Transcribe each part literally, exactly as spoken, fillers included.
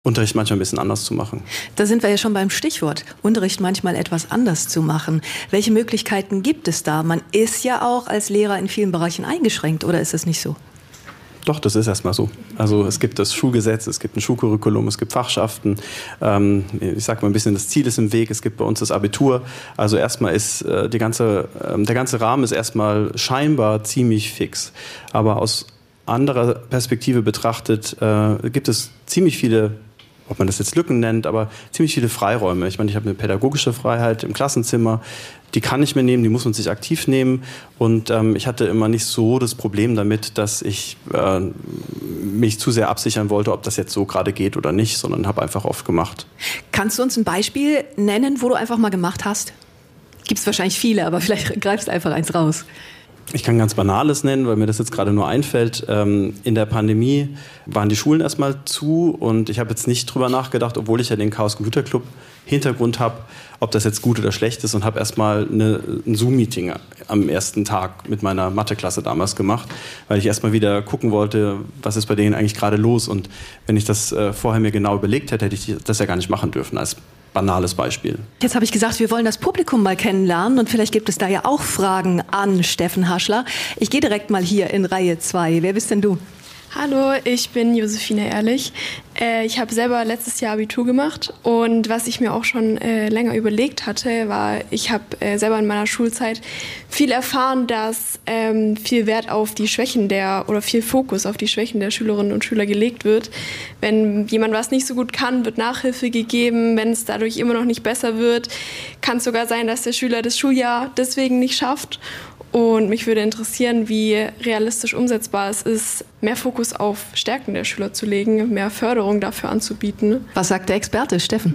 Unterricht manchmal ein bisschen anders zu machen. Da sind wir ja schon beim Stichwort, Unterricht manchmal etwas anders zu machen. Welche Möglichkeiten gibt es da? Man ist ja auch als Lehrer in vielen Bereichen eingeschränkt, oder ist es nicht so? Doch, das ist erstmal so. Also es gibt das Schulgesetz, es gibt ein Schulcurriculum, es gibt Fachschaften. Ähm, ich sage mal ein bisschen, das Ziel ist im Weg. Es gibt bei uns das Abitur. Also erstmal ist äh, die ganze, äh, der ganze Rahmen ist erstmal scheinbar ziemlich fix. Aber aus anderer Perspektive betrachtet äh, gibt es ziemlich viele, ob man das jetzt Lücken nennt, aber ziemlich viele Freiräume. Ich meine, ich habe eine pädagogische Freiheit im Klassenzimmer, die kann ich mir nehmen, die muss man sich aktiv nehmen. Und ähm, ich hatte immer nicht so das Problem damit, dass ich äh, mich zu sehr absichern wollte, ob das jetzt so gerade geht oder nicht, sondern habe einfach oft gemacht. Kannst du uns ein Beispiel nennen, wo du einfach mal gemacht hast? Gibt es wahrscheinlich viele, aber vielleicht greifst du einfach eins raus. Ich kann ganz Banales nennen, weil mir das jetzt gerade nur einfällt. Ähm, in der Pandemie waren die Schulen erstmal zu und ich habe jetzt nicht drüber nachgedacht, obwohl ich ja den Chaos Computer Club Hintergrund habe, ob das jetzt gut oder schlecht ist, und habe erstmal eine, ein Zoom-Meeting am ersten Tag mit meiner Matheklasse damals gemacht, weil ich erstmal wieder gucken wollte, was ist bei denen eigentlich gerade los. Und wenn ich das äh, vorher mir genau überlegt hätte, hätte ich das ja gar nicht machen dürfen als banales Beispiel. Jetzt habe ich gesagt, wir wollen das Publikum mal kennenlernen und vielleicht gibt es da ja auch Fragen an Steffen Haschler. Ich gehe direkt mal hier in Reihe zwei. Wer bist denn du? Hallo, ich bin Josephine Ehrlich. Äh, ich habe selber letztes Jahr Abitur gemacht und was ich mir auch schon äh, länger überlegt hatte, war, ich habe äh, selber in meiner Schulzeit viel erfahren, dass ähm, viel Wert auf die Schwächen der oder viel Fokus auf die Schwächen der Schülerinnen und Schüler gelegt wird. Wenn jemand was nicht so gut kann, wird Nachhilfe gegeben. Wenn es dadurch immer noch nicht besser wird, kann es sogar sein, dass der Schüler das Schuljahr deswegen nicht schafft. Und mich würde interessieren, wie realistisch umsetzbar es ist, mehr Fokus auf Stärken der Schüler zu legen, mehr Förderung dafür anzubieten. Was sagt der Experte, Steffen?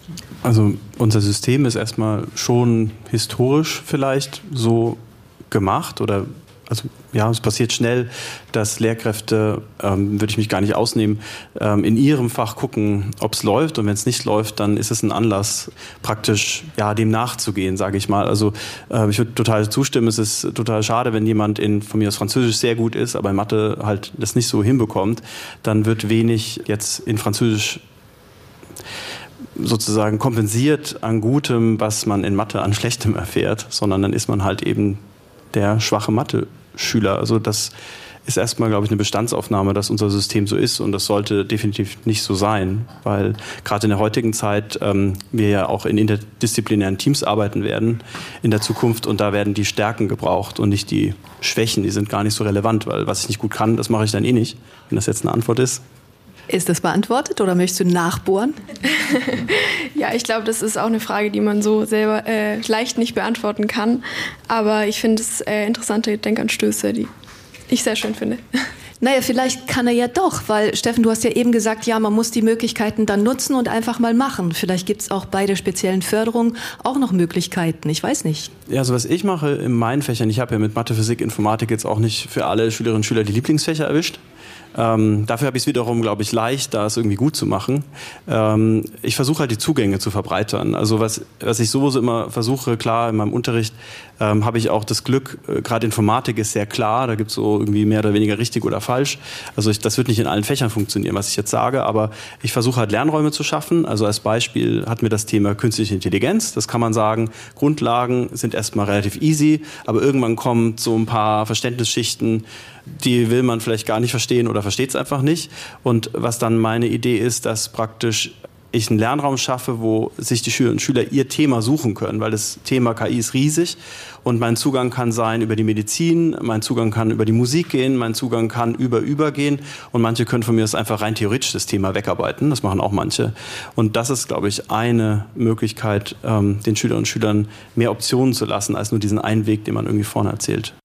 Also unser System ist erstmal schon historisch vielleicht so gemacht oder also ja, es passiert schnell, dass Lehrkräfte, ähm, würde ich mich gar nicht ausnehmen, ähm, in ihrem Fach gucken, ob es läuft, und wenn es nicht läuft, dann ist es ein Anlass, praktisch ja dem nachzugehen, sage ich mal. Also äh, ich würde total zustimmen, es ist total schade, wenn jemand in von mir aus Französisch sehr gut ist, aber in Mathe halt das nicht so hinbekommt, dann wird wenig jetzt in Französisch sozusagen kompensiert an Gutem, was man in Mathe an Schlechtem erfährt, sondern dann ist man halt eben der schwache Mathe-Schüler. Also das ist erstmal, glaube ich, eine Bestandsaufnahme, dass unser System so ist, und das sollte definitiv nicht so sein, weil gerade in der heutigen Zeit ähm, wir ja auch in interdisziplinären Teams arbeiten werden in der Zukunft, und da werden die Stärken gebraucht und nicht die Schwächen. Die sind gar nicht so relevant, weil was ich nicht gut kann, das mache ich dann eh nicht, wenn das jetzt eine Antwort ist. Ist das beantwortet oder möchtest du nachbohren? Ja, ich glaube, das ist auch eine Frage, die man so selber äh, leicht nicht beantworten kann. Aber ich finde es äh, interessante Denkanstöße, die ich sehr schön finde. Naja, vielleicht kann er ja doch, weil Steffen, du hast ja eben gesagt, ja, man muss die Möglichkeiten dann nutzen und einfach mal machen. Vielleicht gibt es auch bei der speziellen Förderung auch noch Möglichkeiten, ich weiß nicht. Ja, also was ich mache in meinen Fächern, ich habe ja mit Mathe, Physik, Informatik jetzt auch nicht für alle Schülerinnen und Schüler die Lieblingsfächer erwischt. Ähm, dafür habe ich es wiederum, glaube ich, leicht, da es irgendwie gut zu machen. Ähm, ich versuche halt die Zugänge zu verbreitern. Also was, was ich sowieso immer versuche, klar, in meinem Unterricht ähm, habe ich auch das Glück, äh, gerade Informatik ist sehr klar, da gibt es so irgendwie mehr oder weniger richtig oder falsch. Also ich, das wird nicht in allen Fächern funktionieren, was ich jetzt sage, aber ich versuche halt Lernräume zu schaffen. Also als Beispiel hatten wir das Thema künstliche Intelligenz. Das kann man sagen, Grundlagen sind erstmal relativ easy, aber irgendwann kommen so ein paar Verständnisschichten, die will man vielleicht gar nicht verstehen oder versteht es einfach nicht. Und was dann meine Idee ist, dass praktisch ich einen Lernraum schaffe, wo sich die Schülerinnen und Schüler ihr Thema suchen können, weil das Thema K I ist riesig und mein Zugang kann sein über die Medizin, mein Zugang kann über die Musik gehen, mein Zugang kann über über gehen, und manche können von mir das einfach rein theoretisch das Thema wegarbeiten, das machen auch manche. Und das ist, glaube ich, eine Möglichkeit, ähm, den Schülerinnen und Schülern mehr Optionen zu lassen, als nur diesen einen Weg, den man irgendwie vorne erzählt.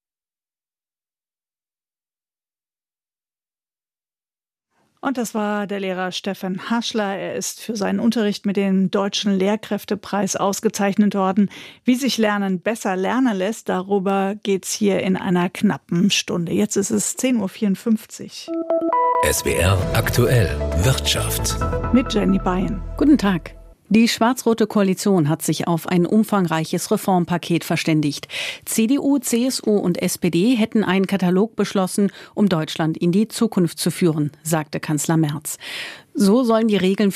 Und das war der Lehrer Steffen Haschler. Er ist für seinen Unterricht mit dem Deutschen Lehrkräftepreis ausgezeichnet worden. Wie sich Lernen besser lernen lässt, darüber geht's hier in einer knappen Stunde. Jetzt ist es zehn Uhr vierundfünfzig. S W R aktuell Wirtschaft. Mit Jenny Bayen. Guten Tag. Die schwarz-rote Koalition hat sich auf ein umfangreiches Reformpaket verständigt. C D U, C S U und S P D hätten einen Katalog beschlossen, um Deutschland in die Zukunft zu führen, sagte Kanzler Merz. So sollen die Regeln